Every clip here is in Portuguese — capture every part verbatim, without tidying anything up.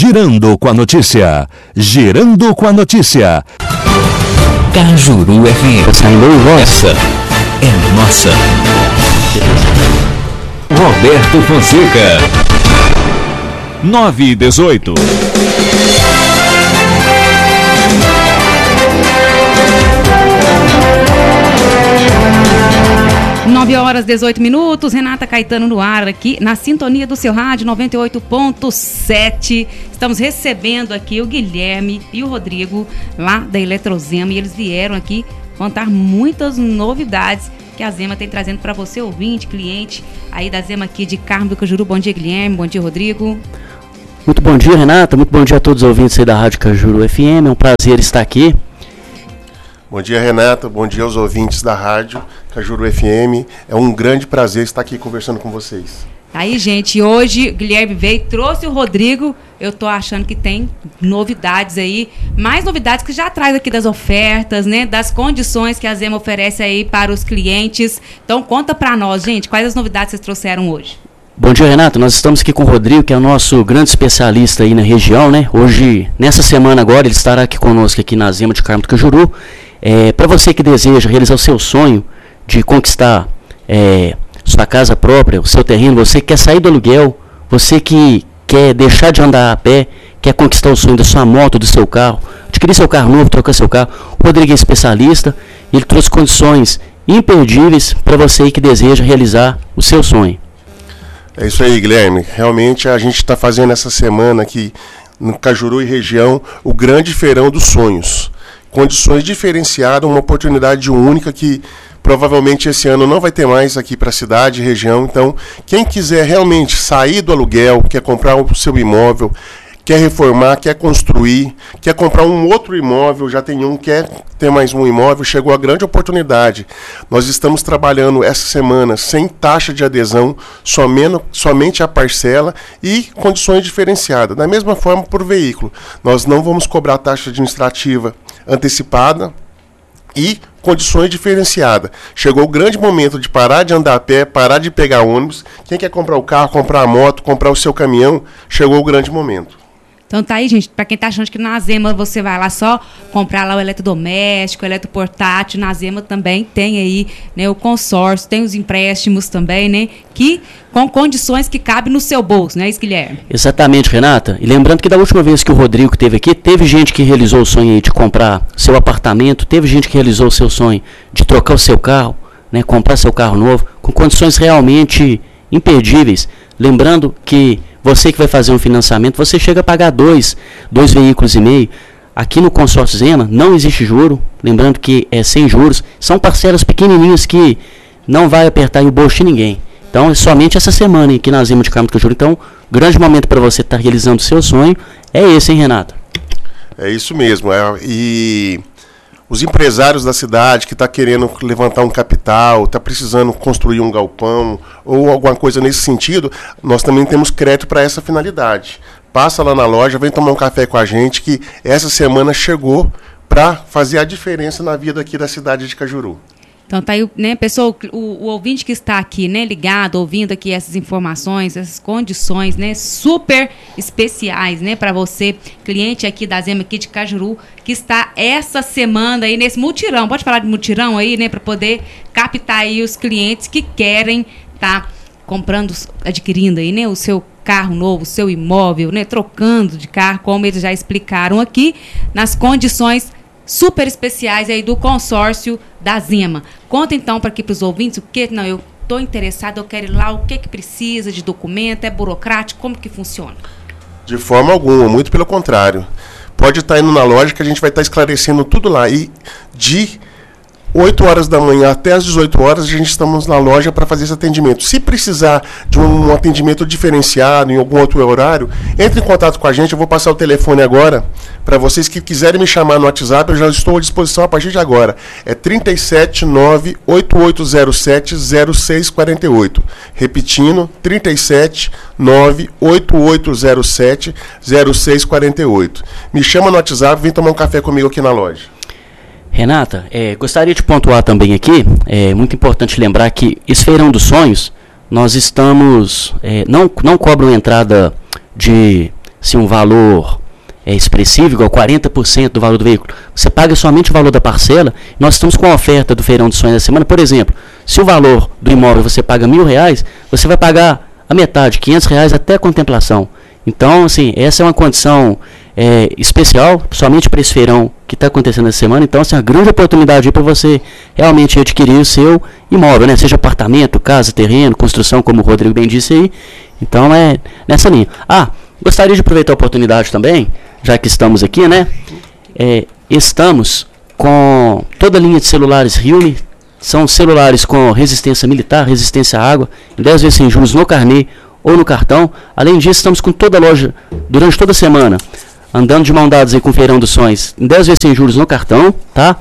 Girando com a notícia. Girando com a notícia. Cajuru F M. Essa é nossa. Roberto Fonseca. nove e dezoito. nove horas e dezoito minutos, Renata Caetano no ar aqui, na sintonia do seu rádio noventa e oito ponto sete. Estamos recebendo aqui o Guilherme e o Rodrigo, lá da Eletrozema, e eles vieram aqui contar muitas novidades que a Zema tem trazendo para você, ouvinte, cliente, aí da Zema aqui de Carmo do Cajuru. Bom dia, Guilherme. Bom dia, Rodrigo. Muito bom dia, Renata. Muito bom dia a todos os ouvintes aí da Rádio Cajuru F M. É um prazer estar aqui. Bom dia, Renata. Bom dia aos ouvintes da Rádio Cajuru F M. É um grande prazer estar aqui conversando com vocês. Aí, gente, hoje o Guilherme veio, trouxe o Rodrigo. Eu tô achando que tem novidades aí, mais novidades que já traz aqui das ofertas, né, das condições que a Zema oferece aí para os clientes. Então, conta para nós, gente, quais as novidades vocês trouxeram hoje? Bom dia, Renato. Nós estamos aqui com o Rodrigo, que é o nosso grande especialista aí na região, né? Hoje, nessa semana agora, ele estará aqui conosco aqui na Zema de Carmo do Cajuru. É, para você que deseja realizar o seu sonho de conquistar é, sua casa própria, o seu terreno, você que quer sair do aluguel, você que quer deixar de andar a pé, quer conquistar o sonho da sua moto, do seu carro, adquirir seu carro novo, trocar seu carro, o Rodrigo é especialista, ele trouxe condições imperdíveis para você que deseja realizar o seu sonho. É isso aí, Guilherme. Realmente a gente está fazendo essa semana aqui no Cajuru e região o grande feirão dos sonhos. Condições diferenciadas, uma oportunidade única que provavelmente esse ano não vai ter mais aqui para a cidade e região. Então, quem quiser realmente sair do aluguel, quer comprar o seu imóvel, quer reformar, quer construir, quer comprar um outro imóvel, já tem um, quer ter mais um imóvel, chegou a grande oportunidade. Nós estamos trabalhando essa semana sem taxa de adesão, somente, somente a parcela e condições diferenciadas. Da mesma forma por veículo. Nós não vamos cobrar taxa administrativa antecipada e condições diferenciadas. Chegou o grande momento de parar de andar a pé, parar de pegar ônibus. Quem quer comprar o carro, comprar a moto, comprar o seu caminhão, chegou o grande momento. Então tá aí, gente, para quem tá achando que na Zema você vai lá só comprar lá o eletrodoméstico, o eletroportátil, na Zema também tem aí, né, o consórcio, tem os empréstimos também, né, que com condições que cabem no seu bolso, não é isso, Guilherme? Exatamente, Renata. E lembrando que da última vez que o Rodrigo esteve aqui, teve gente que realizou o sonho aí de comprar seu apartamento, teve gente que realizou o seu sonho de trocar o seu carro, né, comprar seu carro novo, com condições realmente imperdíveis. Lembrando que você que vai fazer um financiamento, você chega a pagar dois, dois veículos e meio. Aqui no consórcio Zema não existe juro, lembrando que é sem juros, são parcelas pequenininhas que não vai apertar o bolso de ninguém. Então é somente essa semana aqui na Zema de Carmo do Cajuru. Então, grande momento para você estar tá realizando o seu sonho é esse, hein, Renato? É isso mesmo. É, e os empresários da cidade que estão tá querendo levantar um capital, está precisando construir um galpão ou alguma coisa nesse sentido, nós também temos crédito para essa finalidade. Passa lá na loja, vem tomar um café com a gente, que essa semana chegou para fazer a diferença na vida aqui da cidade de Cajuru. Então tá aí, né, pessoal, o, o ouvinte que está aqui, né, ligado, ouvindo aqui essas informações, essas condições, né, super especiais, né, para você, cliente aqui da Zema aqui de Cajuru, que está essa semana aí nesse mutirão. Pode falar de mutirão aí, né, para poder captar aí os clientes que querem tá comprando, adquirindo aí, né, o seu carro novo, o seu imóvel, né, trocando de carro, como eles já explicaram aqui, nas condições super especiais aí do consórcio da Zema. Conta então para aqui para os ouvintes o que, não, eu estou interessado, eu quero ir lá, o que que precisa de documento, é burocrático, como que funciona? De forma alguma, muito pelo contrário. Pode estar indo na loja que a gente vai estar esclarecendo tudo lá. E de oito horas da manhã até as dezoito horas, a gente estamos na loja para fazer esse atendimento. Se precisar de um atendimento diferenciado em algum outro horário, entre em contato com a gente. Eu vou passar o telefone agora para vocês que quiserem me chamar no WhatsApp. Eu já estou à disposição a partir de agora. É trinta e sete, nove, oito oito zero sete, zero seis quatro oito. Repetindo, trinta e sete, nove, oito oito zero sete, zero seis quatro oito. Me chama no WhatsApp, vem tomar um café comigo aqui na loja. Renata, é, gostaria de pontuar também aqui, é muito importante lembrar que esse Feirão dos Sonhos, nós estamos, é, não, não cobram entrada de se um valor é expressivo, igual quarenta por cento do valor do veículo, você paga somente o valor da parcela. Nós estamos com a oferta do Feirão dos Sonhos da semana. Por exemplo, se o valor do imóvel você paga mil reais, você vai pagar a metade, quinhentos reais até a contemplação. Então, assim, essa é uma condição é, especial, somente para esse feirão que está acontecendo essa semana. Então, essa é uma grande oportunidade para você realmente adquirir o seu imóvel, né? Seja apartamento, casa, terreno, construção, como o Rodrigo bem disse aí. Então, é nessa linha. Ah, gostaria de aproveitar a oportunidade também, já que estamos aqui, né? É, estamos com toda a linha de celulares Realme. São celulares com resistência militar, resistência à água, dez vezes sem juros no carnê ou no cartão. Além disso, estamos com toda a loja, durante toda a semana, andando de mão dadas aí com o Feirão dos Sonhos, dez vezes sem juros no cartão, tá?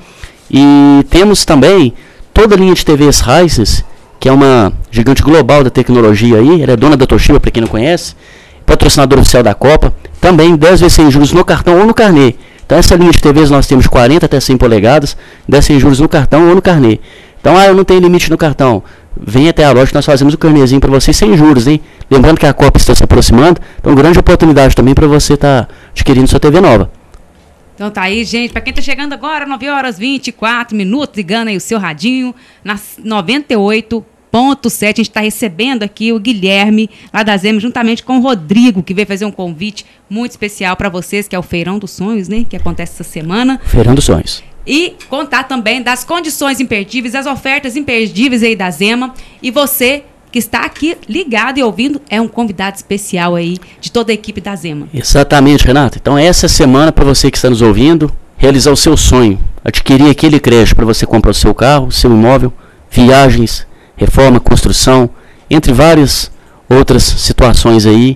E temos também toda a linha de T Vs Hisense, que é uma gigante global da tecnologia aí, ela é dona da Toshiba, para quem não conhece, patrocinador oficial da Copa, também dez vezes sem juros no cartão ou no carnê. Então essa linha de T Vs nós temos quarenta até cem polegadas, dez sem juros no cartão ou no carnê. Então, ah, eu não tenho limite no cartão. Vem até a loja que nós fazemos o carnezinho para você sem juros, hein? Lembrando que a Copa está se aproximando, então grande oportunidade também para você estar tá adquirindo sua T V nova. Então tá aí, gente, para quem tá chegando agora, nove horas e vinte e quatro minutos, ligando aí o seu radinho, na noventa e oito ponto sete, a gente está recebendo aqui o Guilherme, lá da Zema, juntamente com o Rodrigo, que veio fazer um convite muito especial para vocês, que é o Feirão dos Sonhos, né? Que acontece essa semana. Feirão dos Sonhos. E contar também das condições imperdíveis, das ofertas imperdíveis aí da Zema. E você que está aqui ligado e ouvindo é um convidado especial aí de toda a equipe da Zema. Exatamente, Renata. Então essa semana, para você que está nos ouvindo, realizar o seu sonho, adquirir aquele crédito para você comprar o seu carro, o seu imóvel, viagens, reforma, construção, entre várias outras situações aí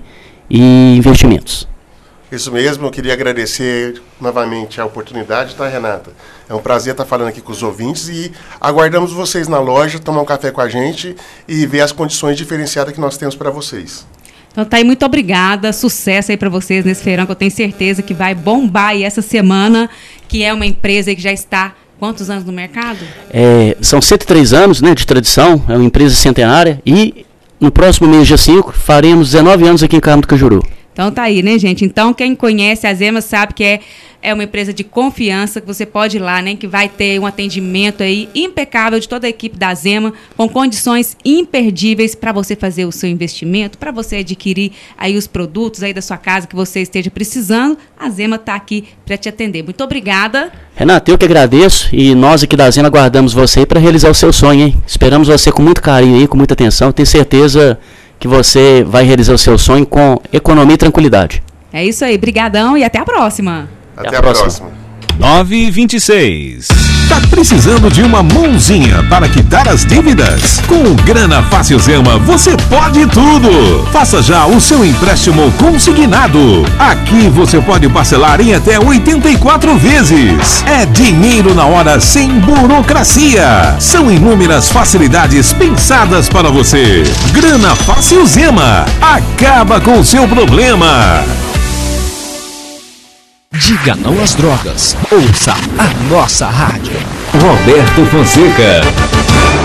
e investimentos. Isso mesmo, eu queria agradecer novamente a oportunidade, tá, Renata? É um prazer estar falando aqui com os ouvintes e aguardamos vocês na loja, tomar um café com a gente e ver as condições diferenciadas que nós temos para vocês. Então tá aí, muito obrigada, sucesso aí para vocês nesse feirão, que eu tenho certeza que vai bombar aí essa semana, que é uma empresa que já está quantos anos no mercado? É, são cento e três anos, né, de tradição, é uma empresa centenária e no próximo mês, dia cinco, faremos dezenove anos aqui em Carmo do Cajuru. Então tá aí, né, gente? Então quem conhece a Zema sabe que é, é uma empresa de confiança, que você pode ir lá, né? Que vai ter um atendimento aí impecável de toda a equipe da Zema, com condições imperdíveis para você fazer o seu investimento, para você adquirir aí os produtos aí da sua casa que você esteja precisando. A Zema tá aqui para te atender. Muito obrigada. Renata, eu que agradeço e nós aqui da Zema aguardamos você para realizar o seu sonho, hein? Esperamos você com muito carinho aí, com muita atenção. Tenho certeza que você vai realizar o seu sonho com economia e tranquilidade. É isso aí, brigadão e até a próxima. Até, até a próxima. próxima. nove e vinte e seis. Tá precisando de uma mãozinha para quitar as dívidas? Com o Grana Fácil Zema você pode tudo. Faça já o seu empréstimo consignado. Aqui você pode parcelar em até oitenta e quatro vezes. É dinheiro na hora sem burocracia. São inúmeras facilidades pensadas para você. Grana Fácil Zema. Acaba com o seu problema. Diga não às drogas. Ouça a nossa rádio. Roberto Fonseca.